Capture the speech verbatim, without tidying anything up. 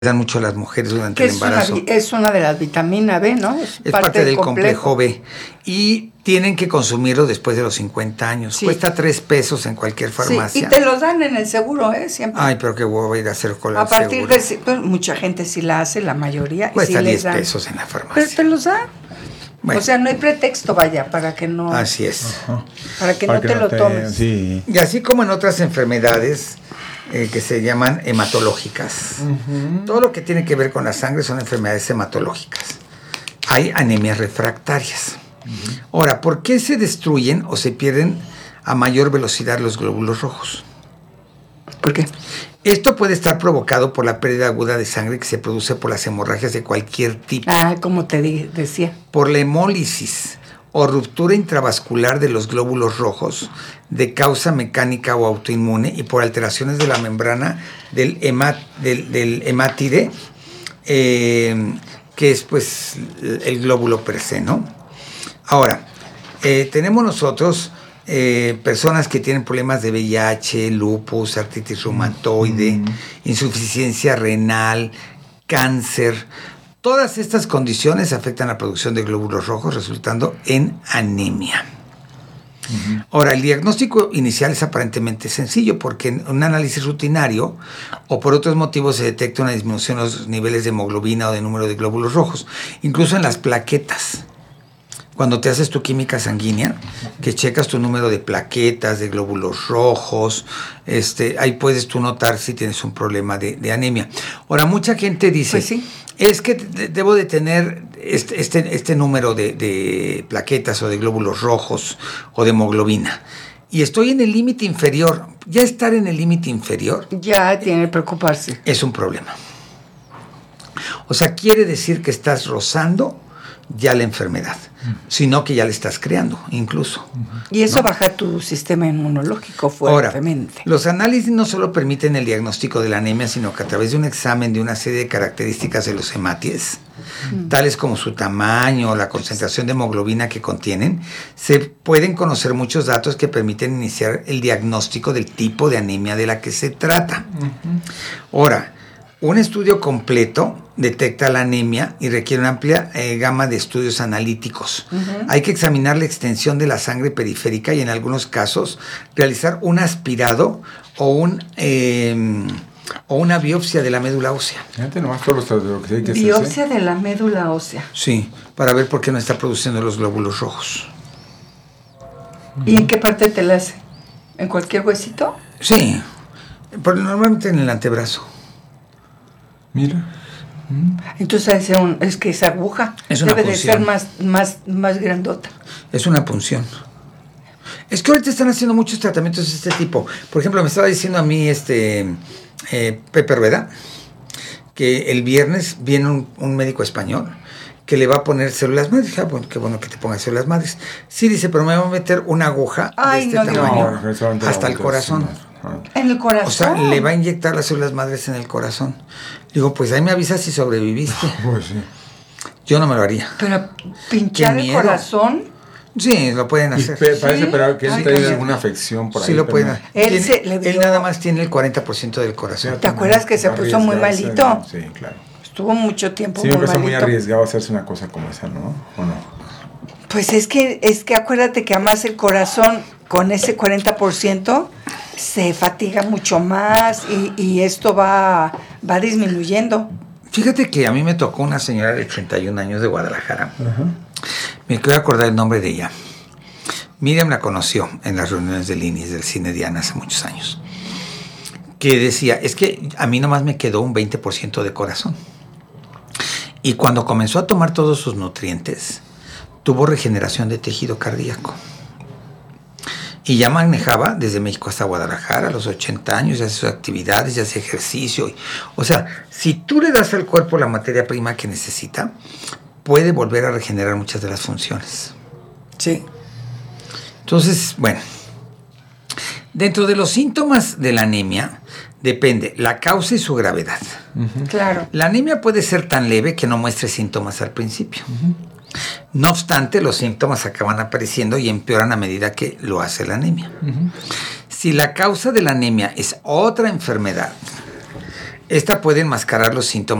dan mucho a las mujeres durante el es embarazo. Una, es una de las vitaminas B, ¿no? Es, es parte, parte del complejo. complejo B. Y tienen que consumirlo después de los cincuenta años. Sí. Cuesta tres pesos en cualquier farmacia. Sí, y te los dan en el seguro, ¿eh? Siempre. Ay, pero qué huevo ir a hacer con A partir seguro. de... Pues, mucha gente sí la hace, la mayoría. Cuesta sí diez pesos en la farmacia. Pero te los dan. Bueno. O sea, no hay pretexto, vaya, para que no... Así es. Ajá. Para que para no que te no lo te, tomes. Sí. Y así como en otras enfermedades... Eh, que se llaman hematológicas. Uh-huh. Todo lo que tiene que ver con la sangre son enfermedades hematológicas. Hay anemias refractarias. Uh-huh. Ahora, ¿por qué se destruyen o se pierden a mayor velocidad los glóbulos rojos? ¿Por qué? Esto puede estar provocado por la pérdida aguda de sangre que se produce por las hemorragias de cualquier tipo. Ah, como te di- decía. Por la hemólisis o ruptura intravascular de los glóbulos rojos de causa mecánica o autoinmune y por alteraciones de la membrana del, hemat, del, del hemátide, eh, que es pues el glóbulo per se, ¿no? Ahora, eh, tenemos nosotros eh, personas que tienen problemas de V I H, lupus, artritis reumatoide, mm. insuficiencia renal, cáncer. Todas estas condiciones afectan la producción de glóbulos rojos, resultando en anemia. Uh-huh. Ahora, el diagnóstico inicial es aparentemente sencillo porque en un análisis rutinario o por otros motivos se detecta una disminución en los niveles de hemoglobina o de número de glóbulos rojos, incluso en las plaquetas. Cuando te haces tu química sanguínea, que checas tu número de plaquetas, de glóbulos rojos, este, ahí puedes tú notar si tienes un problema de, de anemia. Ahora, mucha gente dice, pues sí. es que de, debo de tener este, este, este número de, de plaquetas o de glóbulos rojos o de hemoglobina. Y estoy en el límite inferior. Ya estar en el límite inferior... Ya tiene que preocuparse. Es un problema. O sea, quiere decir que estás rozando ya la enfermedad, uh-huh. sino que ya le estás creando, incluso. Uh-huh. Y eso ¿no? baja tu sistema inmunológico fuertemente. Ahora, los análisis no solo permiten el diagnóstico de la anemia, sino que a través de un examen de una serie de características de los hematies, uh-huh. tales como su tamaño, la concentración de hemoglobina que contienen, se pueden conocer muchos datos que permiten iniciar el diagnóstico del tipo de anemia de la que se trata. Uh-huh. Ahora, un estudio completo detecta la anemia y requiere una amplia eh, gama de estudios analíticos. Uh-huh. Hay que examinar la extensión de la sangre periférica y en algunos casos realizar un aspirado o, un, eh, o una biopsia de la médula ósea. Fíjate nomás todo lo que hay que biopsia hacer, de la médula ósea. Sí, para ver por qué no está produciendo los glóbulos rojos. Uh-huh. ¿Y en qué parte te la hace? ¿En cualquier huesito? Sí, pero normalmente en el antebrazo. Mira. Entonces es, un, es que esa aguja es una debe punción. de ser más, más, más grandota. Es una punción. Es que ahorita están haciendo muchos tratamientos de este tipo. Por ejemplo, me estaba diciendo a mí este eh, Pepe Rueda que el viernes viene un, un médico español que le va a poner células madres. Ah, bueno, qué bueno que te pongan células madres. Sí, dice, pero me va a meter una aguja Ay, de este no, tamaño no, hasta el corazón. ¿En el corazón? O sea, le va a inyectar las células madres en el corazón. Digo, pues ahí me avisas si sobreviviste. Pues sí. Yo no me lo haría. Pero pinchar el corazón. Sí, lo pueden hacer. Y parece, ¿Sí? pero que Ay, tiene sí. alguna afección por ahí. Sí, lo pueden hacer. Él, tiene, se, le dio... él nada más tiene el cuarenta por ciento del corazón. ¿Te acuerdas que se puso muy malito? Sí, claro. Estuvo mucho tiempo sí, muy me parece malito. muy arriesgado hacerse una cosa como esa, ¿no? ¿O no? Pues es que, es que acuérdate que además el corazón con ese cuarenta por ciento se fatiga mucho más y, y esto va, va disminuyendo. Fíjate que a mí me tocó una señora de ochenta y un años de Guadalajara. Uh-huh. Me quiero acordar el nombre de ella. Miriam la conoció en las reuniones del I N I S, del Cine Diana, hace muchos años. Que decía, es que a mí nomás me quedó un veinte por ciento de corazón. Y cuando comenzó a tomar todos sus nutrientes, tuvo regeneración de tejido cardíaco. Y ya manejaba desde México hasta Guadalajara a los ochenta años, ya hace sus actividades, ya hace ejercicio. Y, o sea, si tú le das al cuerpo la materia prima que necesita, puede volver a regenerar muchas de las funciones. Sí. Entonces, bueno, dentro de los síntomas de la anemia depende la causa y su gravedad. Uh-huh. Claro. La anemia puede ser tan leve que no muestre síntomas al principio. Uh-huh. No obstante, los síntomas acaban apareciendo y empeoran a medida que lo hace la anemia. Uh-huh. Si la causa de la anemia es otra enfermedad, Esta puede enmascarar los síntomas